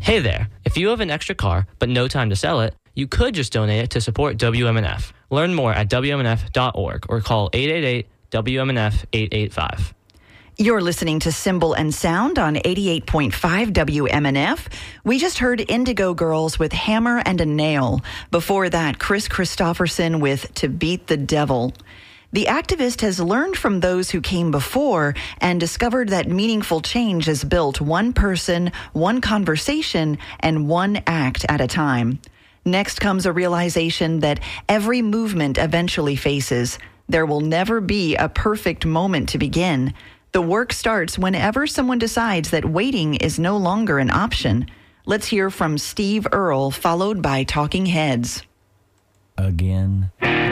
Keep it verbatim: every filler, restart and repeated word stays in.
Hey there, if you have an extra car but no time to sell it, you could just donate it to support W M N F. Learn more at W M N F dot org or call eight eight eight W M N F eight eight five. You're listening to Symbol and Sound on eighty-eight point five W M N F. We just heard Indigo Girls with Hammer and a Nail. Before that, Chris Christopherson with To Beat the Devil. The activist has learned from those who came before and discovered that meaningful change is built one person, one conversation, and one act at a time. Next comes a realization that every movement eventually faces. There will never be a perfect moment to begin. The work starts whenever someone decides that waiting is no longer an option. Let's hear from Steve Earle, followed by Talking Heads. Again.